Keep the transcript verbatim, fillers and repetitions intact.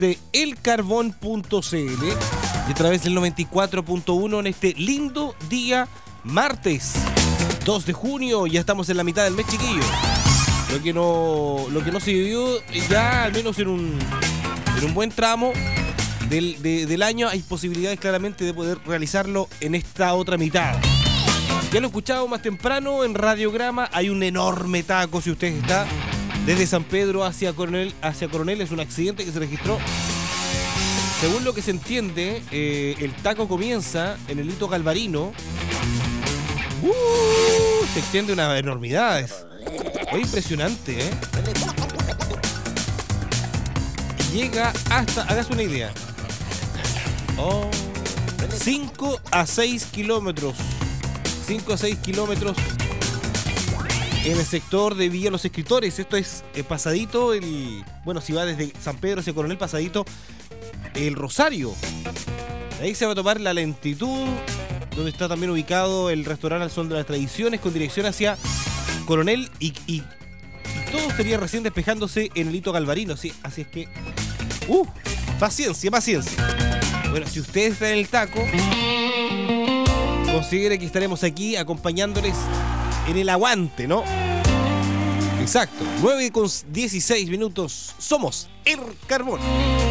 de el carbón punto c l y a través del noventa y cuatro punto uno en este lindo día martes dos de junio. Ya estamos en la mitad del mes, chiquillos. Lo que no, lo que no se vivió ya, al menos en un, en un buen tramo del, de, del año, hay posibilidades claramente de poder realizarlo en esta otra mitad. Ya lo escuchaba más temprano en Radiograma, hay un enorme taco si usted está desde San Pedro hacia Coronel, hacia Coronel. Es un accidente que se registró. Según lo que se entiende, eh, el taco comienza en el Hito Galvarino. Uh, se extiende unas enormidades. Oye, impresionante, ¿eh? Llega hasta, hágase una idea. Oh, cinco a seis kilómetros. cinco a seis kilómetros en el sector de Villa Los Escritores. Esto es eh, pasadito, el, bueno, si va desde San Pedro hacia Coronel, pasadito el Rosario. De ahí se va a tomar la lentitud, donde está también ubicado el restaurante Al Son de las Tradiciones, con dirección hacia Coronel, y, y, y todo estaría recién despejándose en el Hito Galvarino. ¿Sí? Así es que, uh, paciencia, paciencia. Bueno, si usted está en el taco, considere que estaremos aquí acompañándoles en el aguante, ¿no? Exacto, nueve con dieciséis minutos. Somos el Carbón.